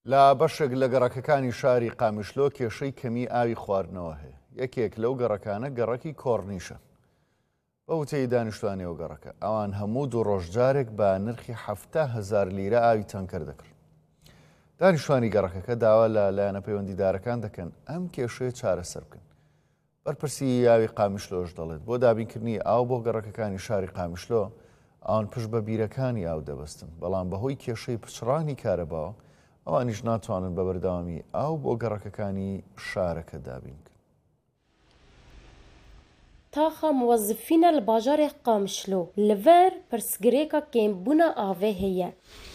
لە بەشێک لە گەڕەکەکانی شاری قامیشلۆ کێشەی کەمی ئاوی خواردنەوە هەیە. یەکێک لەو گەڕەکانە گەڕەکی کۆڕنیشە. بە وتەی دانیشتوانەوە گەڕەکە ئەوان هەموو دوو ڕۆژجارێک بە نرخی 7,000 لیرە ئاوی تەنکەر دەکرد. دانیشتوانی گەڕەکەکە داوا لە لایەنە پەیوەندیدارەکان دەکەن ئەم کێشەیە چارەسەر بکەن. بەرپرسی ئاوی قامیشلۆش دەڵێت بۆ دابینکردنی ئاو بۆ گەڕەکەکانی شاری قامیشلۆ ئەوان پشت بە بیرەکانی ئاو دەبەستن، بەڵام بەهۆی کێشەی پچڕانی کارەباوە ئەوانیش ناتوانن بە بەردەوامی ئاو بۆ گەڕەکەکانی شارەکە دابین بکەن. تاخە موظفینە لە باژارێ قامیشلۆ لەڤەر پرسگرێکە کێمبوونە ئاوێ هەیە.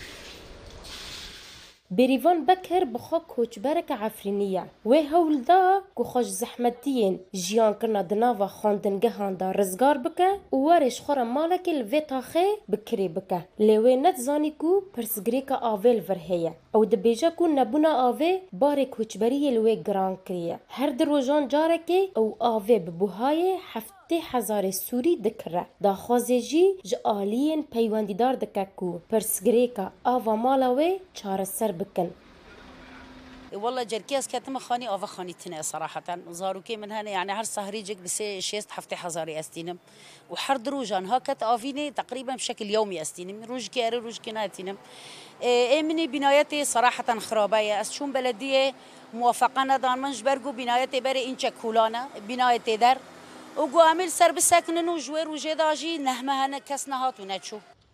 بێریڤان بەکر بخوا کۆچبەرێکە عەفرینیە. وێ هەوڵدا ku xweş zehmetiyên jiyankirina di nava xwendingehan da rizgar bike û werê ji xwe re malekê li vê taxê bi kirê bike. Lê wê nedizanî ku pirsgirêka avê li vir heye. Ew dibêje ku nebûna avê barê koçberiyê li wê giran kiriye. Her di rojan carekê ew avê bi buhayê 7,000 Sûrî dikire. Daxwazê jî ji aliyên peywendîdar dike ku pirsgirêka ava mala wê çareser bikin. والله جركيز كاتم خاني أو خاني تنا صراحة زاروكي من هنا يعني هر سهريجك بس شيست حفتي حزاري أستينم وحر دروجان هاكت أفيني تقريبا بشكل يومي أستينم روج كاري روج كناتينم مني بنايتي صراحة خرابية أشوم بلدية موافقنا دان منش برجو بنايتي بري إنشا كولانا بنايتي در وجو عمل سر بسكنن وجوار وجداجي نهمه هنا كسنهات ونتشو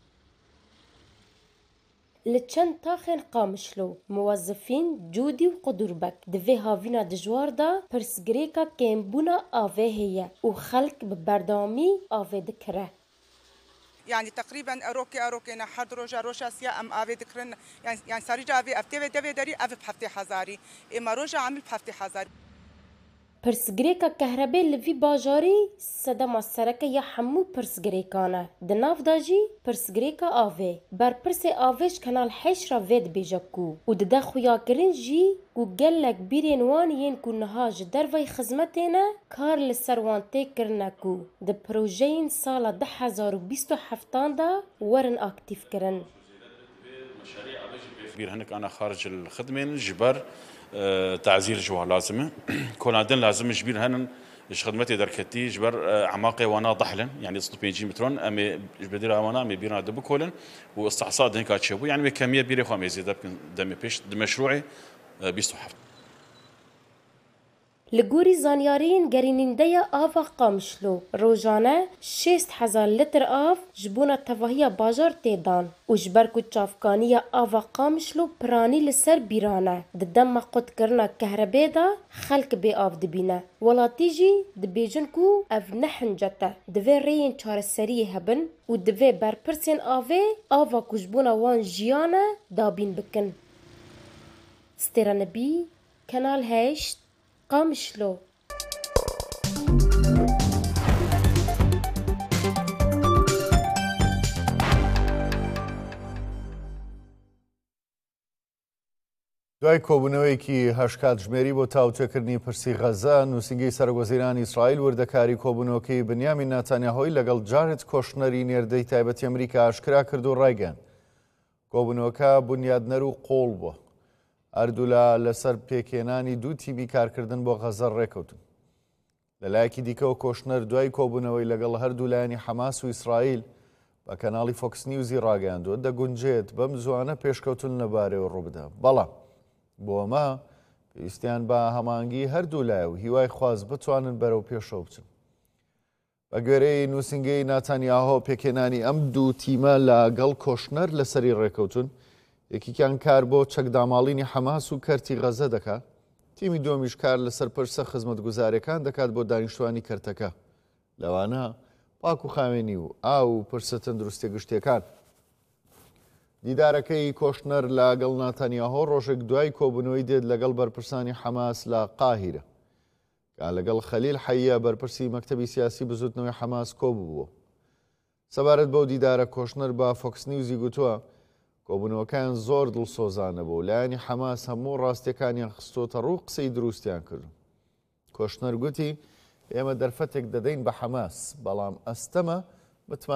لچند تاخên Qamişlo muwazzifîn Cûdî û Qudurbek di vê havîna dijwar da pirsgirêka kêmbûna avê heye û xelk bi berdewamî avê dikire. يعني تقريبا اروكي حد روجا سيا ام افي ذكرن يعني سارجا افي افتي دبي دري افي بحفتي حزاري اما روجا عامل بحفتي حزاري Pirsgirêka kehrebê li vî bajarî sedema sereke ya hemû pirsgirêkan e. Di nav da jî pirsgirêka avê. Berpirsê avê ji Kanal Heşra vê dibêje ku û dide xuyakirin jî ku gelek bîrên wan yên ku niha ji derveyê xizmetê ne kar li ser wan tê kirine ku di projeyên sala 2027 da werin akîfkirin. كبير هناك انا خارج الخدمه جبر تعزير جوا لازمه كولادن لازم جبير هن خدمتي دركتي جبر اعماقي وانا ضحلن يعني 6 مترون امي بدير وانا امي بينا دبكولن واستحصاد هيك تشوفوا يعني كميه بيري خامي زيد دمي بيش مشروعي بيستحف Li gorî zanyariyên gerînîndeya ava Qamişlo rojane 6,000 litr av ji bûna tevahiya bajar tê dan û ji ber ku çavkaniya ava Qamişlo piranî li ser bîran e. Di dema qutkirina kehrebê da xelk bê av dibîne. Welatî jî dibêjin ku ev ne hincet e. Divê rêyên çareseriyê hebin û divê berpirsên avê ava ku ji bûna wan jiyan e dabîn bikin. Stêranebî, Kanal Heşt, Qamişlo. دوای کۆبوونەوەیەکی هەشکات ژمێری بۆ تاوتێکردنی پرسی غەزە نووسینگەی سەرۆکوەزیرانی ئیسرائیل وردەکاری کۆبوونەوەکەی بنیامین ناتانیاهۆی لەگەڵ جارێت کۆشنەری نێردەی تایبەتی ئەمریکا ئاشکرا کرد و ڕایگەیاند. کۆبوونەوەکە بنیادنەر و قۆڵ بووە. هەردوو لەسەر پێکێنانی دوو تیمی کارکردن بۆ غەزە ڕێکەوتن. لەلایەکی دیکەوە کۆشنەر دوای کۆبوونەوەی لەگەڵ هەردوو لایەنی حەماس و ئیسرائیل بە کەناڵی فۆکس نیوزی ڕاگەیاندووە دەگونجێت بەم زوانە پێشکەوتن لەبارەوە ڕووبدا. بەڵام بۆ ئەمە پێویستیان بە هەمانگی هەردوو لایە و هیوای خواست بتوانن بەرەو پێشەوە بچن. بە گوێرەی نووسینگەی ناتانیاهۆ پێکێنانی ئەم دوو تیمە لەگەڵ کۆشنەر لەسەری ڕێکەوتن یەکیان کار بۆ چەکداماڵینی حەماس و کەرتی غەزە دەکات. تیمی دۆمیش کار لەسەر پرسە خزمەتگوزارەکان دەکات بۆ دانیشتوانی کەرتەکە. لەوانە پاک و خاوێنی و ئاو و پرسە تەندروستی گشتیەکان. دیدارەکەی کۆشنەر لەگەڵ ناتانیاهۆ ڕۆژێک دوای کۆبوونەوەی دێت لەگەڵ بەرپرسانی حەماس لە قاهیرە. کە لەگەڵ خەلیل حەیە بەرپرسی مەکتەبی سیاسی بزوتنەوەی حەماس کۆبووە. سەبارەت بەو دیدارە کۆشنەر بە فۆکس نیوزی گوتووە کۆبوونەوەکان زۆر دڵسۆزانە بوو لایەنی حەماس هەموو ڕاستیەکانیان خستۆتە ڕوو قسەی دروستیان کردو. کۆشنەر گوتی ئێمە دەرفەتێک دەدەین بە حەماس بەڵام ئەستەمە